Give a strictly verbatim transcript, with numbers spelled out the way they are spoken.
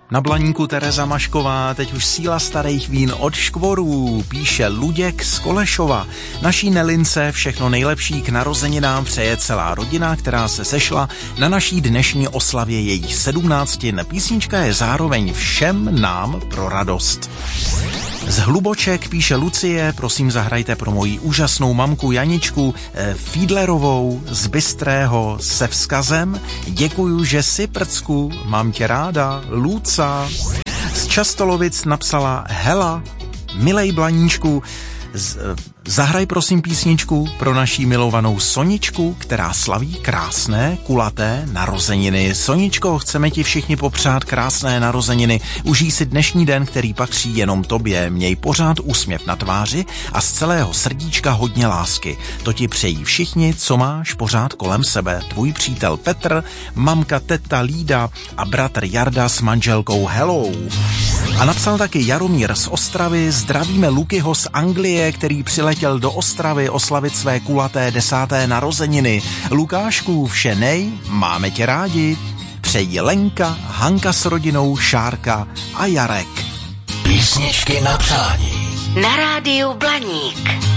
Na Blaníku Tereza Mašková, teď už síla starých vín od Škvorů, píše Luděk z Kolešova. Naší Nelince všechno nejlepší k narozeninám přeje celá rodina, která se sešla na naší dnešní oslavě jejich sedmnáctin. Písnička je zároveň všem nám pro radost. Z Hluboček píše Lucie, prosím zahrajte pro moji úžasnou mamku Janičku eh, Fiedlerovou z Bystrého se vzkazem. Děkuju, že si prcku, mám tě ráda, Luca. Z Častolovic napsala Hela, milej Blaníčku, z, eh, zahraj prosím písničku pro naší milovanou Soničku, která slaví krásné, kulaté narozeniny. Soničko, chceme ti všichni popřát krásné narozeniny. Užij si dnešní den, který patří jenom tobě. Měj pořád úsměv na tváři a z celého srdíčka hodně lásky. To ti přejí všichni, co máš pořád kolem sebe. Tvůj přítel Petr, mamka teta Lída a bratr Jarda s manželkou Helou. A napsal taky Jaromír z Ostravy, zdravíme Lukyho z Anglie, který přiletěl do Ostravy oslavit své kulaté desáté narozeniny. Lukášku, vše nej, máme tě rádi. Přeji Lenka, Hanka s rodinou, Šárka a Jarek. Písničky na přání. Na rádiu Blaník.